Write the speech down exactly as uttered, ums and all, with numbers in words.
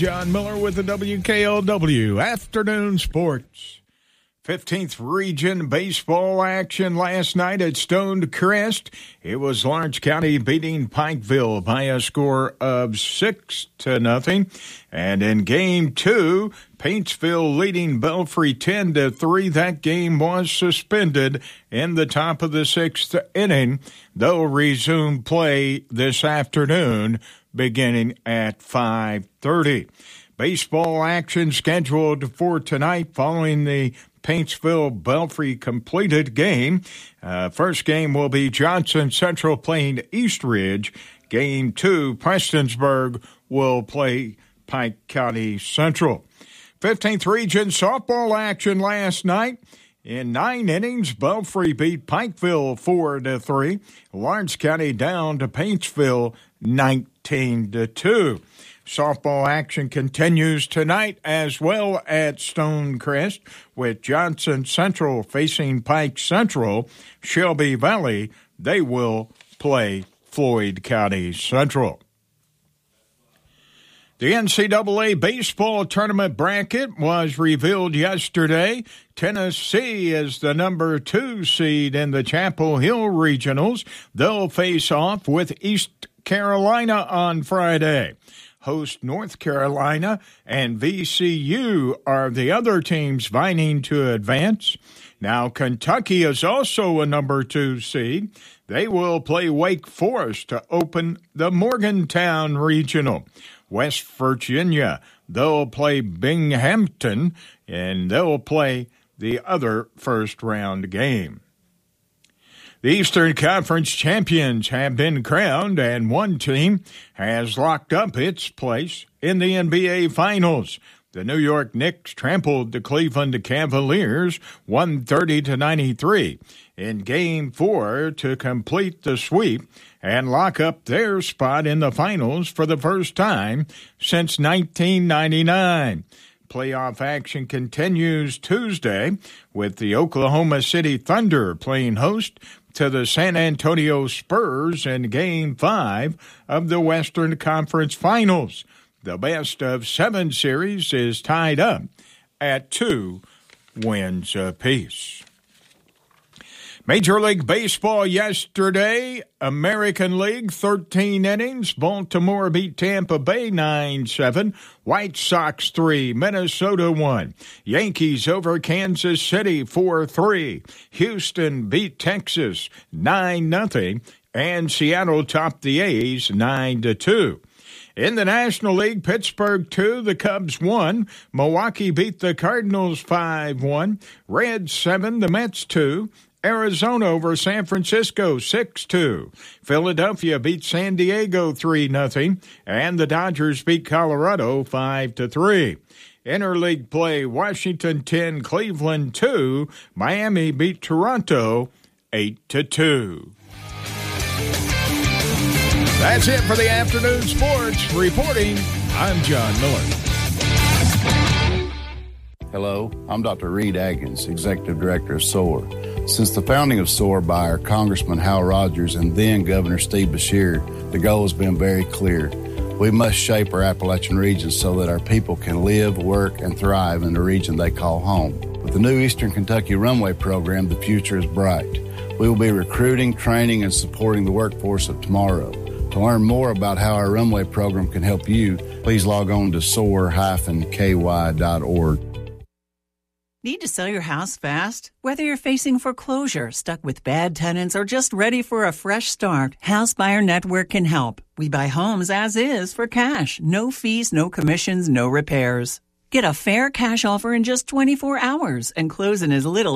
John Miller with the W K L W Afternoon Sports. fifteenth Region baseball action last night at Stonecrest. It was Lawrence County beating Pikeville by a score of six to nothing. And in game two, Paintsville leading Belfry ten to three. That game was suspended in the top of the sixth inning. They'll resume play this afternoon beginning at five thirty. Baseball action scheduled for tonight following the Paintsville Belfry completed game. Uh, first game will be Johnson Central playing East Ridge. Game two, Prestonsburg will play Pike County Central. fifteenth Region softball action last night. In nine innings, Belfry beat Pikeville four to three. Lawrence County down to Paintsville nineteen to two. Softball action continues tonight as well at Stonecrest with Johnson Central facing Pike Central. Shelby Valley, they will play Floyd County Central. The N C double A baseball tournament bracket was revealed yesterday. Tennessee is the number two seed in the Chapel Hill Regionals. They'll face off with East Carolina on Friday. Host North Carolina and V C U are the other teams vying to advance. Now, Kentucky is also a number two seed. They will play Wake Forest to open the Morgantown Regional. West Virginia, they'll play Binghamton, and they'll play the other first-round game. The Eastern Conference champions have been crowned, and one team has locked up its place in the N B A Finals. The New York Knicks trampled the Cleveland Cavaliers one thirty to ninety-three in Game four to complete the sweep and lock up their spot in the finals for the first time since nineteen ninety-nine. Playoff action continues Tuesday with the Oklahoma City Thunder playing host to the San Antonio Spurs in Game five of the Western Conference Finals. The best of seven series is tied up at two wins apiece. Major League Baseball yesterday, American League, thirteen innings. Baltimore beat Tampa Bay nine seven. White Sox three, Minnesota one. Yankees over Kansas City four three. Houston beat Texas nine nothing. And Seattle topped the A's nine to two. In the National League, Pittsburgh two, the Cubs one. Milwaukee beat the Cardinals five one. Reds seven, the Mets two. Arizona over San Francisco six two. Philadelphia beat San Diego three nothing. And the Dodgers beat Colorado five to three. Interleague play, Washington ten, Cleveland two. Miami beat Toronto eight to two. That's it for the afternoon sports. Reporting, I'm John Miller. Hello, I'm Doctor Reed Aggins, Executive Director of SOAR. Since the founding of SOAR by our Congressman Hal Rogers and then Governor Steve Beshear, the goal has been very clear. We must shape our Appalachian region so that our people can live, work, and thrive in the region they call home. With the new Eastern Kentucky Runway Program, the future is bright. We will be recruiting, training, and supporting the workforce of tomorrow. To learn more about how our Runway Program can help you, please log on to soar dash k y dot org. Need to sell your house fast? Whether you're facing foreclosure, stuck with bad tenants, or just ready for a fresh start, House Buyer Network can help. We buy homes as is for cash. No fees, no commissions, no repairs. Get a fair cash offer in just twenty-four hours and close in as little